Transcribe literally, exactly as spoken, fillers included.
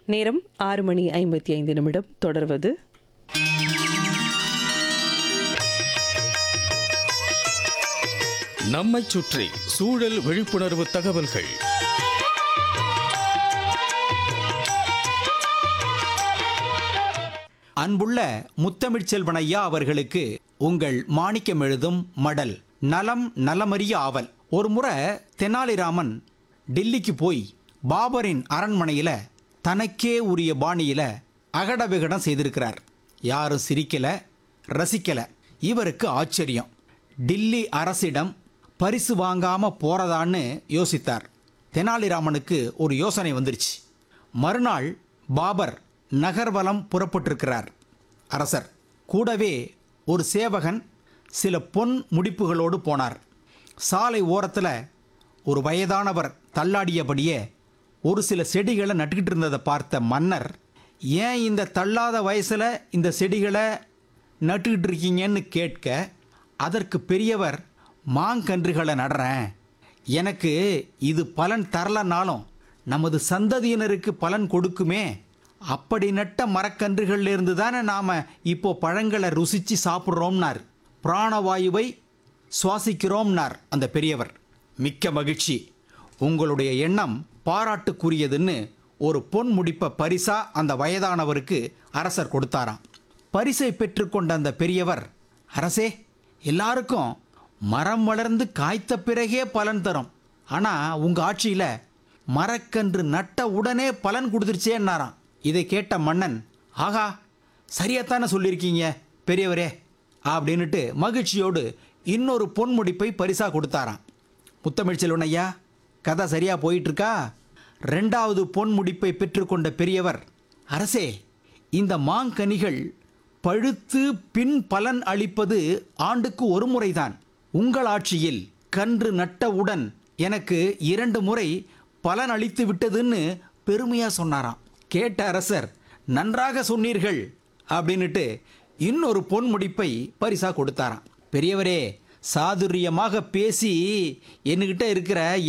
நேரம் ஆறு மணி ஐம்பத்தி ஐந்து நிமிடம். தொடர்வது நம்மைச் சுற்றி சூழல் விழிப்புணர்வு தகவல்கள். அன்புள்ள முத்தமிழ்ச் செல்வன் ஐயா அவர்களுக்கு உங்கள் மாணிக்கம் எழுதும் மடல். நலம் நலமறிய ஆவல். ஒரு முறை தெனாலிராமன் டில்லிக்கு போய் பாபரின் அரண்மனையில் தனக்கே உரிய பாணியில் அகட விகடம் செய்திருக்கிறார். யாரும் சிரிக்கல, ரசிக்கல. இவருக்கு ஆச்சரியம். டில்லி அரசிடம் பரிசு வாங்காம போறதான்னு யோசித்தார். தெனாலிராமனுக்கு ஒரு யோசனை வந்துருச்சு. மறுநாள் பாபர் நகர்வலம் புறப்பட்டிருக்கிறார். அரசர் கூடவே ஒரு சேவகன் சில பொன் முடிப்புகளோடு போனார். சாலை ஓரத்தில் ஒரு வயதானவர் தள்ளாடியபடியே ஒரு சில செடிகளை நட்டுக்கிட்டு இருந்ததை பார்த்த மன்னர், ஏன் இந்த தள்ளாத வயசில் இந்த செடிகளை நட்டுக்கிட்டு இருக்கீங்கன்னு கேட்க, அதற்கு பெரியவர், மாங்கன்றுகளை நடுறேன், எனக்கு இது பலன் தரலனாலும் நமது சந்ததியினருக்கு பலன் கொடுக்குமே, அப்படி நட்ட மரக்கன்றுகள்ல இருந்து தானே நாம் இப்போ பழங்களை ருசித்து சாப்பிட்றோம்னார். பிராணவாயுவை சுவாசிக்கிறோம்னார் அந்த பெரியவர். மிக்க மகிழ்ச்சி, உங்களுடைய எண்ணம் பாராட்டுக்குரியதுன்னு ஒரு பொன் முடிப்பை பரிசா அந்த வயதானவருக்கு அரசர் கொடுத்தாராம். பரிசை பெற்றுக்கொண்ட அந்த பெரியவர், அரசே, எல்லாருக்கும் மரம் வளர்ந்து காய்த்த பிறகே பலன் தரும், ஆனால் உங்கள் ஆட்சியில் மரக்கன்று நட்ட உடனே பலன் கொடுத்துருச்சேன்னாராம். இதை கேட்ட மன்னன், ஆகா, சரியாத்தானே சொல்லியிருக்கீங்க பெரியவரே அப்படின்னுட்டு மகிழ்ச்சியோடு இன்னொரு பொன்முடிப்பை பரிசா கொடுத்தாராம். முத்தமிழ் செல்வன் ஐயா, கதை சரியா போயிட்டு இருக்கா? ரெண்டாவது பொன்முடிப்பை பெற்றுக்கொண்ட பெரியவர், அரசே, இந்த மாங்கனிகள் பழுத்து பின் பலன் அளிப்பது ஆண்டுக்கு ஒரு முறைதான். உங்கள் ஆட்சியில் கன்று நட்டவுடன் எனக்கு இரண்டு முறை பலன் அளித்து விட்டதுன்னு பெருமையா சொன்னாராம். கேட்ட அரசர், நன்றாக சொன்னீர்கள் அப்படின்னுட்டு இன்னொரு பொன் முடிப்பை பரிசா கொடுத்தாராம். பெரியவரே, சாதுரியமாக பேசி என்கிட்ட இருக்கிற